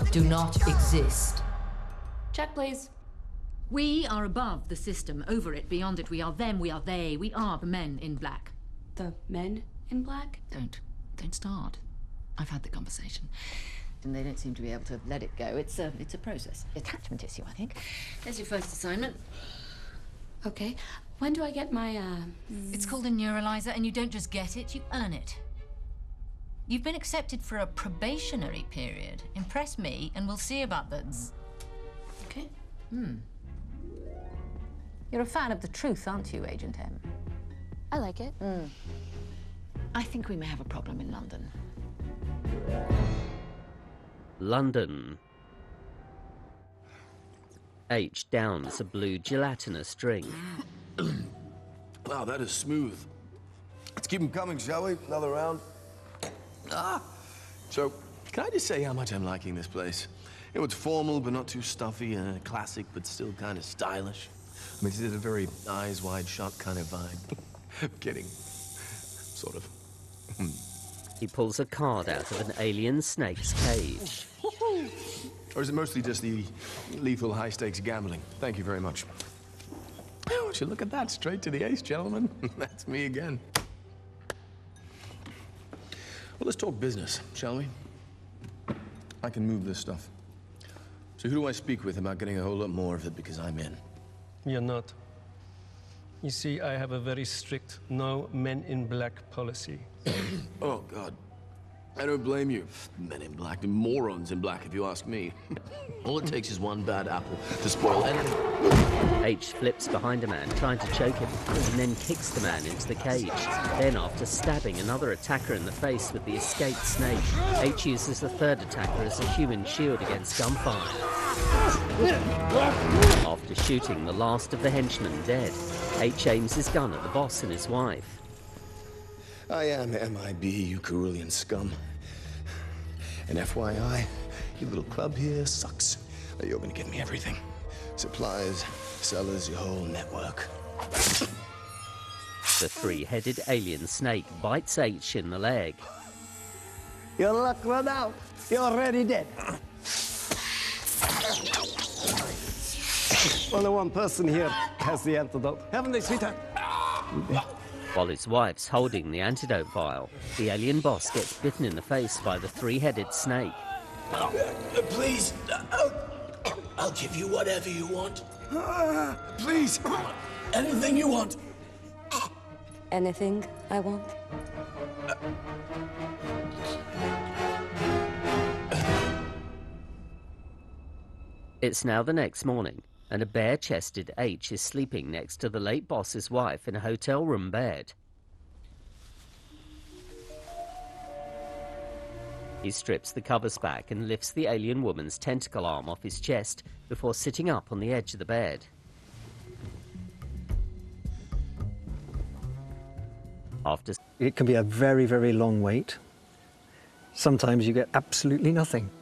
do not exist. Check, please. We are above the system, over it, beyond it. We are them, we are they, we are the men in black. The men in black? Don't start. I've had the conversation. And they don't seem to be able to let it go. It's a process. Attachment issue, I think. There's your first assignment. Okay. When do I get my, It's called a neuralyzer, and you don't just get it, you earn it. You've been accepted for a probationary period. Impress me, and we'll see about the... Okay. You're a fan of the truth, aren't you, Agent M? I like it. I think we may have a problem in London. London. H downs a blue gelatinous drink. Wow, that is smooth. Let's keep them coming, shall we? Another round. So, can I just say how much I'm liking this place? You know, it's formal, but not too stuffy, classic, but still kind of stylish. I mean, it's a very eyes wide shut kind of vibe. Kidding. Sort of. He pulls a card out of an alien snake's cage. Or is it mostly just the lethal high-stakes gambling? Thank you very much. Oh, would you look at that? Straight to the ace, gentlemen. That's me again. Well, let's talk business, shall we? I can move this stuff. So who do I speak with about getting a whole lot more of it because I'm in? You're not. You see, I have a very strict no men in black policy. Oh, God. I don't blame you. Men in black, morons in black, if you ask me. All it takes is one bad apple to spoil anything. H flips behind a man, trying to choke him, and then kicks the man into the cage. Then, after stabbing another attacker in the face with the escaped snake, H uses the third attacker as a human shield against gunfire. After shooting the last of the henchmen dead, H aims his gun at the boss and his wife. I am MIB, you Carulian scum. And FYI, your little club here sucks. You're gonna get me everything. Supplies, sellers, your whole network. The three-headed alien snake bites H in the leg. Your luck run out. You're already dead. Only one person here has the antidote. Haven't they, sweetheart? While his wife's holding the antidote vial, the alien boss gets bitten in the face by the three-headed snake. Please, I'll give you whatever you want. Please, anything you want. Anything I want? It's now the next morning, and a bare-chested H is sleeping next to the late boss's wife in a hotel room bed. He strips the covers back and lifts the alien woman's tentacle arm off his chest before sitting up on the edge of the bed. After It can be a very, very long wait. Sometimes you get absolutely nothing.